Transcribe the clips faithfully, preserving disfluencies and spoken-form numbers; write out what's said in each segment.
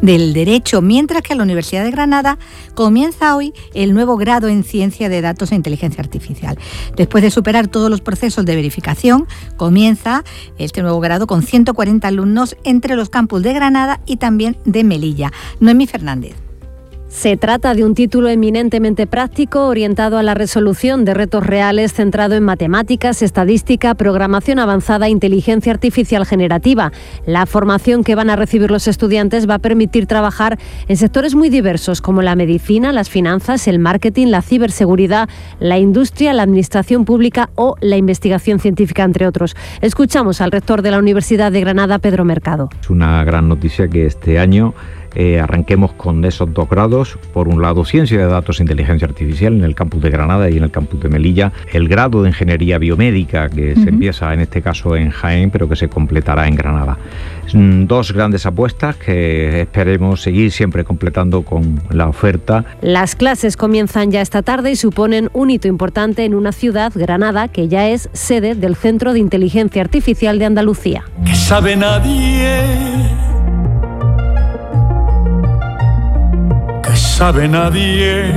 del Derecho, mientras que a la Universidad de Granada comienza hoy el nuevo grado en Ciencia de Datos e Inteligencia Artificial. Después de superar todos los procesos de verificación, comienza este nuevo grado con ciento cuarenta alumnos entre los campus de Granada y también de Melilla. Noemí Fernández. Se trata de un título eminentemente práctico, orientado a la resolución de retos reales, centrado en matemáticas, estadística, programación avanzada e inteligencia artificial generativa. La formación que van a recibir los estudiantes va a permitir trabajar en sectores muy diversos, como la medicina, las finanzas, el marketing, la ciberseguridad, la industria, la administración pública o la investigación científica, entre otros. Escuchamos al rector de la Universidad de Granada, Pedro Mercado. Es una gran noticia que este año Eh, arranquemos con esos dos grados. Por un lado, Ciencia de Datos e Inteligencia Artificial en el campus de Granada y en el campus de Melilla. El grado de Ingeniería Biomédica, que uh-huh. se empieza en este caso en Jaén, pero que se completará en Granada. Son dos grandes apuestas que esperemos seguir siempre completando con la oferta. Las clases comienzan ya esta tarde y suponen un hito importante en una ciudad, Granada, que ya es sede del Centro de Inteligencia Artificial de Andalucía. Que sabe nadie... sabe nadie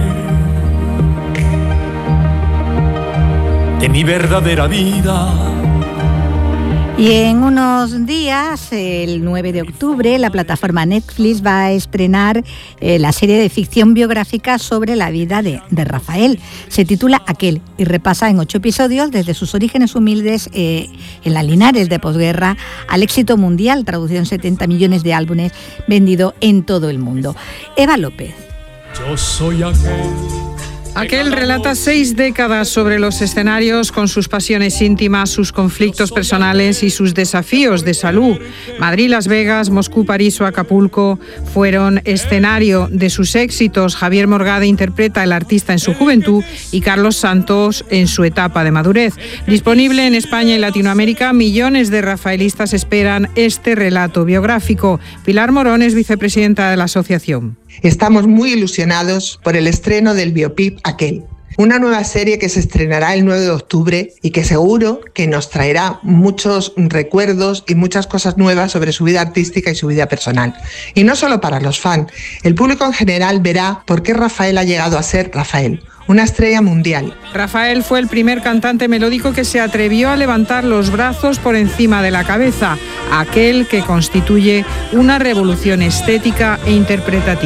de mi verdadera vida. Y en unos días, el nueve de octubre, la plataforma Netflix va a estrenar eh, la serie de ficción biográfica sobre la vida de, de Rafael. Se titula Aquel y repasa en ocho episodios desde sus orígenes humildes eh, en las Linares de posguerra al éxito mundial, traducido en setenta millones de álbumes vendido en todo el mundo. Eva López. Yo soy aquel. Aquel relata seis décadas sobre los escenarios con sus pasiones íntimas, sus conflictos personales y sus desafíos de salud. Madrid, Las Vegas, Moscú, París o Acapulco fueron escenario de sus éxitos. Javier Morgade interpreta El artista en su juventud y Carlos Santos en su etapa de madurez. Disponible en España y Latinoamérica, millones de rafaelistas esperan este relato biográfico. Pilar Morón es vicepresidenta de la asociación. Estamos muy ilusionados por el estreno del biopip Aquel, una nueva serie que se estrenará el nueve de octubre y que seguro que nos traerá muchos recuerdos y muchas cosas nuevas sobre su vida artística y su vida personal. Y no solo para los fans, el público en general verá por qué Rafael ha llegado a ser Rafael, una estrella mundial. Rafael fue el primer cantante melódico que se atrevió a levantar los brazos por encima de la cabeza, aquel que constituye una revolución estética e interpretativa.